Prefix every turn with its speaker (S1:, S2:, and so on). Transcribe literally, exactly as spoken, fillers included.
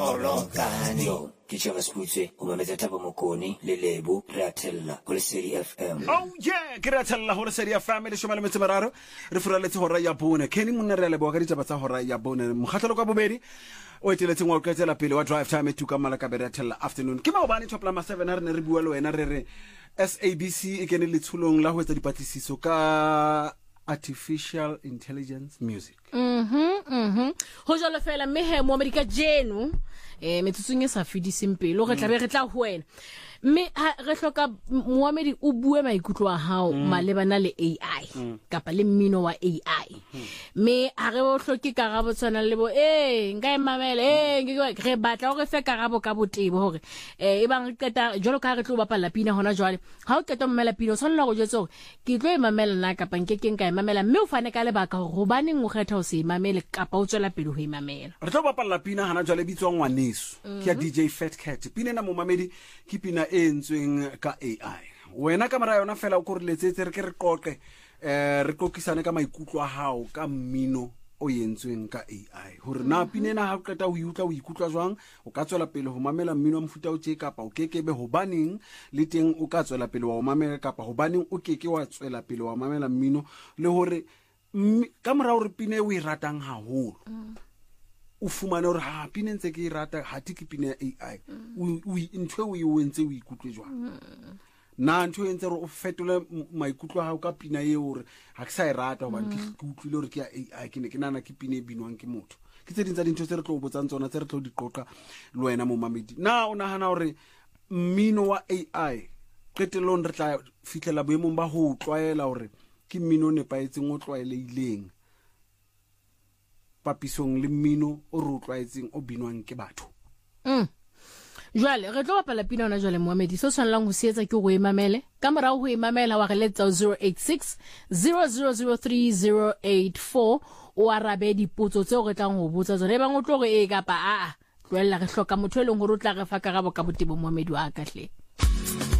S1: Yo, ke tšhaba Sputswe, o mametsa Thabo Mokoni, le Lebo, re a thella, go Lesedi F M.
S2: Oh yeah, ke re a thella go Lesedi F M, le shoma le metse mararo, re furaletse hora ya bone. Kenny monna re a leboga ka ditaba tsa hora ya bone. Mokgatlelo ka bobedi, o eteletseng wa uketsela pele wa drive time tu ka Malakabe re a thella afternoon. Ke maobane top lama seven ha re ne re bua le wena re re S A B C e kene le tshulong la ho etsa dipatlisiso ka artificial intelligence music.
S3: Mhm mhm ho jalo fela mehe mo America jeno eh metsutsung e sa fediseng pele re tla be re tla ho wena mme re hloka Mohamedi o bue maikutlo a hao malebana le A I kapa le mmino wa A I mme ha re o hloke karabo tsana le bo eh nka emamela eh re batla re fe karabo ka botebo hore eh e bang qeta jalo ka re tlo bapala pina hona jwale ha o qeta mmela pina o tshwanela go jetsa hore ke tlo emamela nna kapa nkekeng ka emamela mme o fane ka lebaka hore go bane ngo kgetha o se imamele kapa o tswela pele ho imamela
S2: re tlo bapala pina hana jwale bitswa ngwaneso ke ya D J Fat Cat pina na mo Mohamedi ke pina e entsweng ka A I wena ka mara yona fela o koreletsetse re ke re qoqe eh re kokisane ka maikutlo a hao ka mmino o yentsweng ka A I hore na pina na ha o qeta ho iutla o ikutlwa jwang o ka tswela pele ho mamela mmino wa mofuta o tje kapa o kekebe ho baneng le teng o ka tswela pele wa o mamela kapa ho baneng o keke wa tswela pele wa mamela mmino le hore ka mora hore pina e o e ratang haholo o fumane hore ha pina ntse ke e rata ha ti ke pina A I o ntwe o e wentse o ikutlwe jwang na ntwe entse re o fetole maikutlo a hao ka pina e hore ha ke sa e rata hobane ke utlwile hore ke ya A I ke ne ke nana ke pina e binwang ke motho ke tse ding tsa dintho tse re tlo botsang tsona tse re tlo di qoqa le wena mo Mohamedi na o nahana hore mmino wa A I qetellong re tla fitlela boemong ba ho tlwaela hore ke mmino ne paetseng o tlwaelehileng papisong le mmino o re o tlwaetseng o binwang ke batho
S3: mm jwale re tlo bapala pina ona jwale Mohamedi so tshwanelang ho sietsa ke go emamele ka morao ho emamela wa re letsa zero eight six zero zero zero three zero eight four o arabe dipotso tse o re tlang ho botsa tsone e bang o tlo re e kapa a a tloella re hloka motho e leng hore o tla re fa karabo ka botebo Mohamedi wa ka hle